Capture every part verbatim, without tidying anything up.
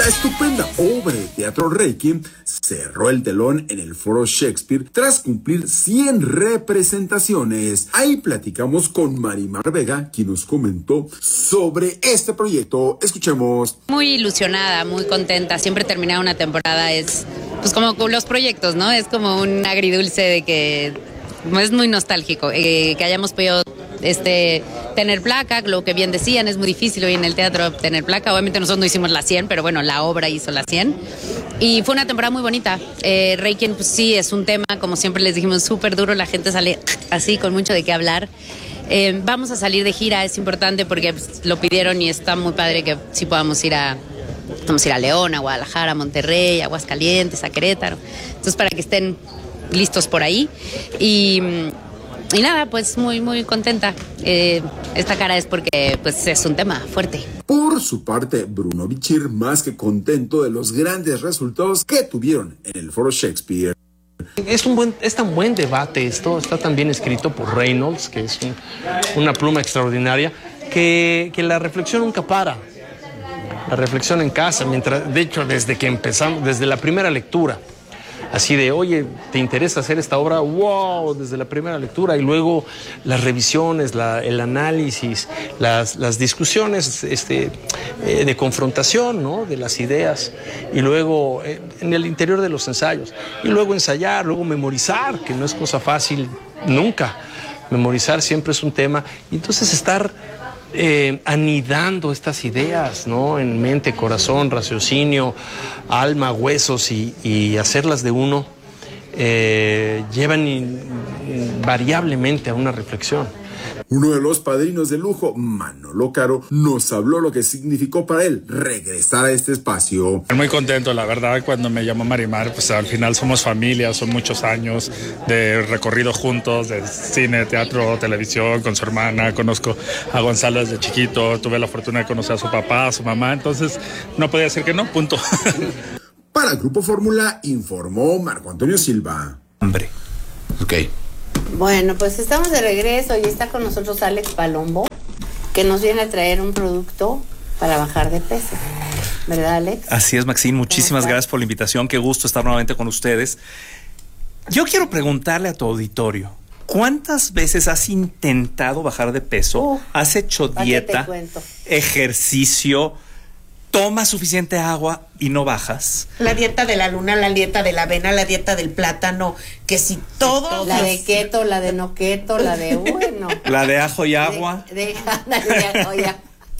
estupenda obra de teatro Requiem cerró el telón en el Foro Shakespeare tras cumplir cien representaciones. Ahí platicamos con Marimar Vega, quien nos comentó sobre este proyecto. Escuchemos. Muy ilusionada, muy contenta. Siempre terminar una temporada es, pues como con los proyectos, ¿no? Es como un agridulce de que es muy nostálgico, eh, que hayamos podido este, tener placa. Lo que bien decían, es muy difícil hoy en el teatro tener placa. Obviamente nosotros no hicimos la cien, pero bueno, la obra hizo la cien. Y fue una temporada muy bonita. Eh, Requiem, pues sí, es un tema, como siempre les dijimos, súper duro. La gente sale así, con mucho de qué hablar. Eh, vamos a salir de gira, es importante porque pues, lo pidieron y está muy padre que sí podamos ir a, vamos a ir a León, a Guadalajara, a Monterrey, a Aguascalientes, a Querétaro. Entonces, para que estén listos por ahí. Y... Y nada, pues muy, muy contenta. Eh, esta cara es porque pues es un tema fuerte. Por su parte, Bruno Bichir, más que contento de los grandes resultados que tuvieron en el Foro Shakespeare. Es un buen, es tan buen debate esto, está tan bien escrito por Reynolds, que es un, una pluma extraordinaria, que, que la reflexión nunca para. La reflexión en casa, mientras, de hecho, desde que empezamos, desde la primera lectura. Así de, oye, ¿te interesa hacer esta obra? ¡Wow! Desde la primera lectura. Y luego las revisiones, la, el análisis, las, las discusiones este, eh, de confrontación, ¿no? De las ideas. Y luego eh, en el interior de los ensayos. Y luego ensayar, luego memorizar, que no es cosa fácil nunca. Memorizar siempre es un tema. Y entonces estar... Eh, anidando estas ideas, ¿no? En mente, corazón, raciocinio, alma, huesos y, y hacerlas de uno eh, llevan invariablemente a una reflexión. Uno de los padrinos de lujo, Manolo Caro, nos habló lo que significó para él regresar a este espacio. Muy contento, la verdad, cuando me llamó Marimar, pues al final somos familia, son muchos años de recorrido juntos, de cine, teatro, televisión, con su hermana. Conozco a Gonzalo desde chiquito, tuve la fortuna de conocer a su papá, a su mamá, entonces no podía decir que no, punto. Para el Grupo Fórmula, informó Marco Antonio Silva. Hambre. Ok. Bueno, pues estamos de regreso y está con nosotros Alex Palombo, que nos viene a traer un producto para bajar de peso. ¿Verdad, Alex? Así es, Maxine. Muchísimas gracias por la invitación. Qué gusto estar nuevamente con ustedes. Yo quiero preguntarle a tu auditorio, ¿cuántas veces has intentado bajar de peso? Uh, ¿Has hecho dieta, ejercicio, tomas suficiente agua y no bajas? La dieta de la luna, la dieta de la avena, la dieta del plátano, que si todo... La de keto, la de no keto, la de... Bueno. La de ajo y agua. De, de, de ajo y agua.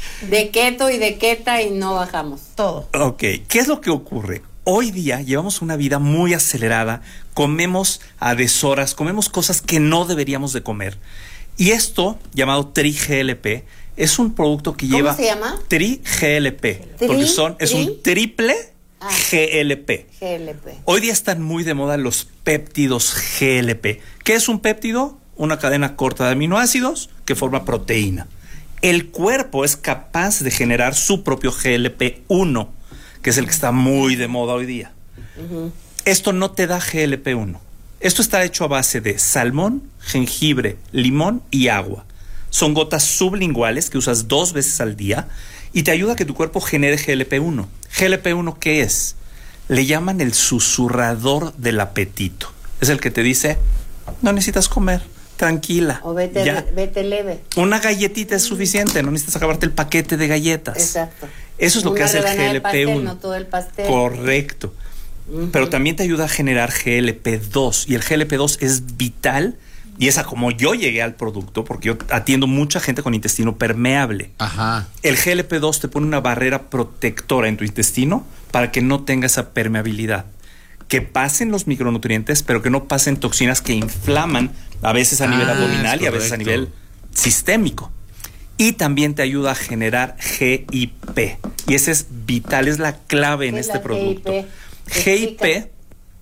De keto y de keta y no bajamos. Todo. Ok, ¿qué es lo que ocurre? Hoy día llevamos una vida muy acelerada, comemos a deshoras, comemos cosas que no deberíamos de comer. Y esto, llamado Tri-G L P, es un producto que ¿Cómo lleva... se llama? Tri-G L P. ¿Tri? Porque son, ¿Tri? es un triple ah, G L P. G L P. Hoy día están muy de moda los péptidos G L P. ¿Qué es un péptido? Una cadena corta de aminoácidos que forma proteína. El cuerpo es capaz de generar su propio G L P uno, que es el que está muy de moda hoy día. Uh-huh. Esto no te da G L P uno. Esto está hecho a base de salmón, jengibre, limón y agua. Son gotas sublinguales que usas dos veces al día y te ayuda a que tu cuerpo genere G L P uno. ¿G L P uno qué es? Le llaman el susurrador del apetito. Es el que te dice, no necesitas comer, tranquila. O vete, ya. vete leve. Una galletita es suficiente, no necesitas acabarte el paquete de galletas. Exacto. Eso es lo Una que hace el G L P pastel, uno. no todo el pastel. Correcto. Uh-huh. Pero también te ayuda a generar G L P dos y el G L P dos es vital. Y esa como yo llegué al producto, porque yo atiendo mucha gente con intestino permeable. Ajá. El G L P dos te pone una barrera protectora en tu intestino para que no tenga esa permeabilidad. Que pasen los micronutrientes, pero que no pasen toxinas que inflaman a veces a nivel ah, abdominal y a veces a nivel sistémico. Y también te ayuda a generar G I P. Y ese es vital, es la clave en este producto. G I P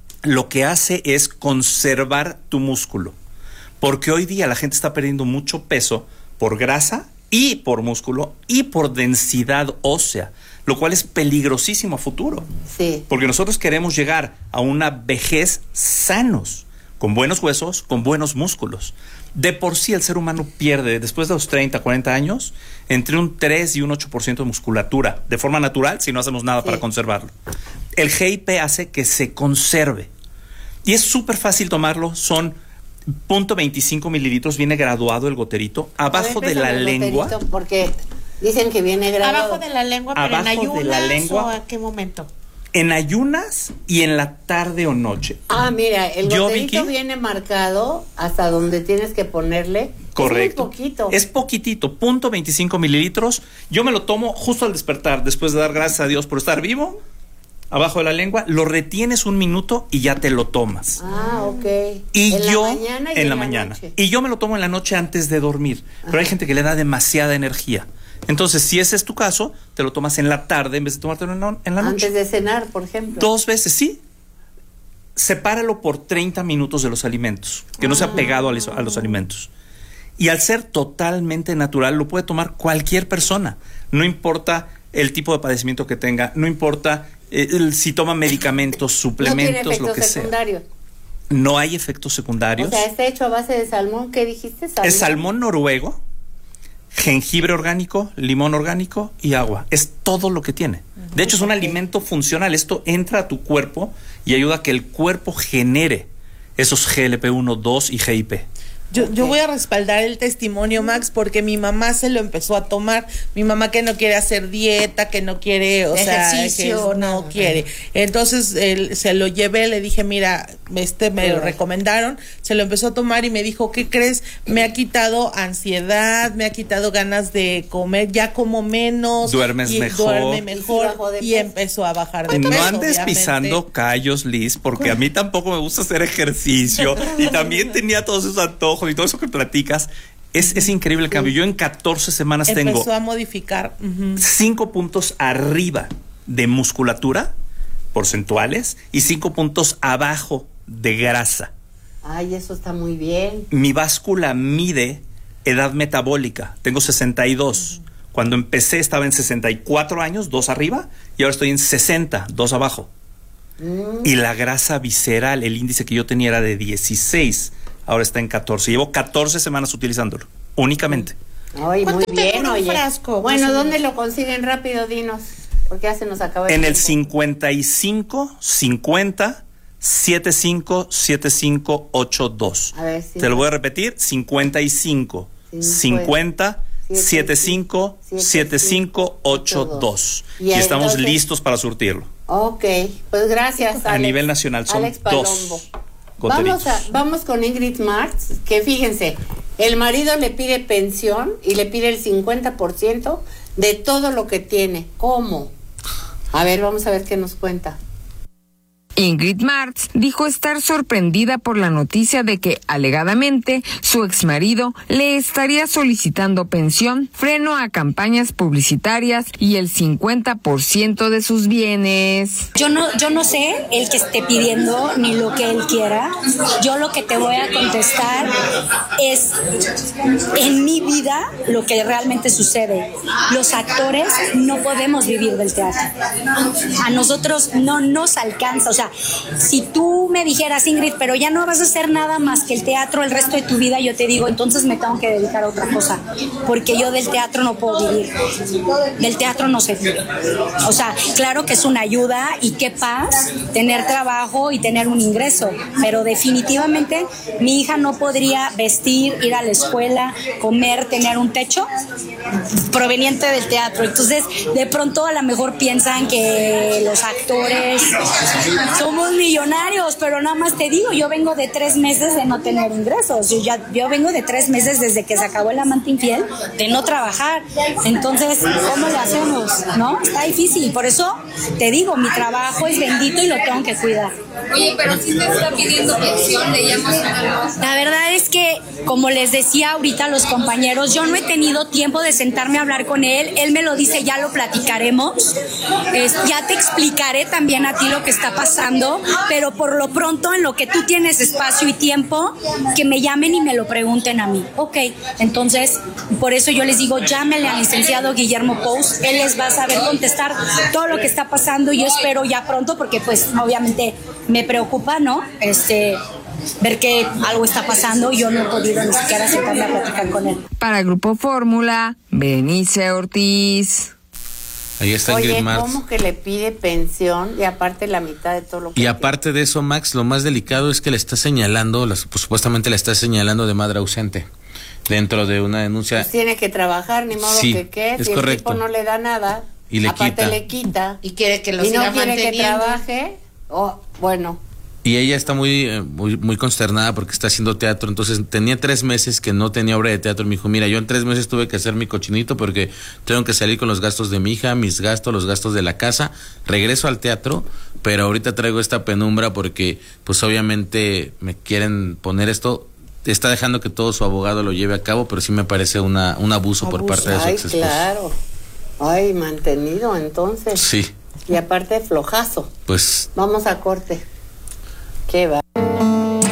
lo que hace es conservar tu músculo. Porque hoy día la gente está perdiendo mucho peso por grasa y por músculo y por densidad ósea, lo cual es peligrosísimo a futuro. Sí. Porque nosotros queremos llegar a una vejez sanos. con buenos huesos, con buenos músculos. De por sí el ser humano pierde, después de los treinta, cuarenta años, entre un tres y un ocho por ciento de musculatura, de forma natural, si no hacemos nada sí. para conservarlo. El G I P hace que se conserve. Y es súper fácil tomarlo, son cero punto veinticinco mililitros, viene graduado el goterito, abajo de la lengua. Porque dicen que viene graduado. Abajo de la lengua, pero abajo en ayunas, de la lengua, ¿o a qué momento? En ayunas y en la tarde o noche. Ah, mira, el Yo, goterito Vicky, viene marcado hasta donde tienes que ponerle. Correcto. Es muy poquito. Es poquitito, cero punto veinticinco mililitros. Yo me lo tomo justo al despertar, después de dar gracias a Dios por estar vivo. Abajo de la lengua, lo retienes un minuto y ya te lo tomas. Ah, ok. Y en yo, la mañana y en, en la, la mañana. noche. Y yo me lo tomo en la noche antes de dormir. Ajá. Pero hay gente que le da demasiada energía. Entonces, si ese es tu caso, te lo tomas en la tarde en vez de tomártelo en la, en la noche. Antes de cenar, por ejemplo. Dos veces, sí. Sepáralo por treinta minutos de los alimentos, que ah. no sea pegado a los, a los alimentos. Y al ser totalmente natural, lo puede tomar cualquier persona. No importa el tipo de padecimiento que tenga, no importa eh, el, si toma medicamentos, suplementos, no tiene lo que secundarios. sea. No hay efectos secundarios. O sea, está hecho a base de salmón. ¿Qué dijiste? ¿Salmón? Es salmón noruego, jengibre orgánico, limón orgánico y agua. Es todo lo que tiene. De hecho, es un alimento funcional. Esto entra a tu cuerpo y ayuda a que el cuerpo genere esos G L P uno, dos y G I P. Yo, okay. yo voy a respaldar el testimonio, Max, porque mi mamá se lo empezó a tomar. Mi mamá que no quiere hacer dieta, que no quiere, o ejercicio, sea, que no nada. quiere. Entonces él, se lo llevé, le dije, mira, este me lo recomendaron, se lo empezó a tomar y me dijo, ¿qué crees? Me ha quitado ansiedad, me ha quitado ganas de comer, ya como menos. Duermes y mejor. Duerme mejor y, y empezó a bajar de peso. No andes obviamente. pisando callos, Liz, porque a mí tampoco me gusta hacer ejercicio y también tenía todos esos antojos y todo eso que platicas. Es, es increíble el cambio. Yo en catorce semanas empezó tengo empezó a modificar uh-huh. cinco puntos arriba de musculatura porcentuales y cinco puntos abajo de grasa. Ay, eso está muy bien. Mi báscula mide edad metabólica. Tengo sesenta y dos. Uh-huh. Cuando empecé estaba en sesenta y cuatro años, dos arriba, y ahora estoy en sesenta, dos abajo. Uh-huh. Y la grasa visceral, el índice que yo tenía era de dieciséis. Ahora está en catorce. Llevo catorce semanas utilizándolo, únicamente. Ay, muy bien, un oye. frasco? Bueno, ¿dónde lo consiguen? Rápido, dinos. Porque ya se nos acaba el En tiempo. el cincuenta y cinco, cincuenta, setenta y cinco, setenta y cinco, ochenta y dos. A ver, sí. Te lo voy a repetir, cincuenta y cinco, cincuenta, setenta y cinco, setenta y cinco, ochenta y dos. Y, y estamos entonces listos para surtirlo. Ok, pues gracias, Alex. A nivel nacional son Alex Palombo. dos. Vamos, a, vamos con Ingrid Martz, que fíjense, el marido le pide pensión y le pide el cincuenta por ciento de todo lo que tiene. ¿Cómo? A ver, vamos a ver qué nos cuenta. Ingrid Martz dijo estar sorprendida por la noticia de que, alegadamente, su exmarido le estaría solicitando pensión, freno a campañas publicitarias y el cincuenta por ciento de sus bienes. Yo no, yo no sé el que esté pidiendo ni lo que él quiera. Yo lo que te voy a contestar es en mi vida lo que realmente sucede. Los actores no podemos vivir del teatro. A nosotros no nos alcanza, o sea, si tú me dijeras, Ingrid, pero ya no vas a hacer nada más que el teatro el resto de tu vida, yo te digo, entonces me tengo que dedicar a otra cosa, porque yo del teatro no puedo vivir, del teatro no sé vivir. O sea, claro que es una ayuda y qué paz tener trabajo y tener un ingreso, pero definitivamente mi hija no podría vestir, ir a la escuela, comer, tener un techo proveniente del teatro. Entonces, de pronto a lo mejor piensan que los actores somos millonarios, pero nada más te digo, yo vengo de tres meses de no tener ingresos. Yo, ya, yo vengo de tres meses desde que se acabó el amante infiel de no trabajar. Entonces, ¿cómo lo hacemos? ¿No? Está difícil. Por eso te digo, mi trabajo es bendito y lo tengo que cuidar. Oye, pero si te está pidiendo pensión, le llamas una cosa. La verdad es que, como les decía ahorita a los compañeros, yo no he tenido tiempo de sentarme a hablar con él. Él me lo dice, ya lo platicaremos. Es, ya te explicaré también a ti lo que está pasando, pero por lo pronto, en lo que tú tienes espacio y tiempo, que me llamen y me lo pregunten a mí. Ok, entonces, por eso yo les digo, llámenle al licenciado Guillermo Pous. Él les va a saber contestar todo lo que está pasando y yo espero ya pronto, porque pues obviamente me preocupa, ¿no? Este, ver que algo está pasando y yo no he podido ni siquiera sentarme a platicar con él. Para Grupo Fórmula, Berenice Ortiz. Ahí está Oye, Ingrid Martz. ¿cómo que le pide pensión y aparte la mitad de todo lo que Y tiene? aparte de eso, Max, lo más delicado es que le está señalando, pues, supuestamente le está señalando de madre ausente dentro de una denuncia. Pues tiene que trabajar, ni modo Sí, que qué, es si correcto. el tipo no le da nada, Y le aparte quita. le quita, Y quiere que lo y no siga quiere que manteniendo. trabaje, oh, bueno. Y ella está muy, eh, muy muy consternada porque está haciendo teatro. Entonces tenía tres meses que no tenía obra de teatro. Me dijo, mira, yo en tres meses tuve que hacer mi cochinito porque tengo que salir con los gastos de mi hija, mis gastos, los gastos de la casa. Regreso al teatro, pero ahorita traigo esta penumbra porque pues obviamente me quieren poner esto. Está dejando que todo su abogado lo lleve a cabo, pero sí me parece una un abuso, por parte de su Ay, ex esposo. claro. Ay, mantenido entonces. Sí, Y aparte flojazo. pues Vamos a corte. Qué va.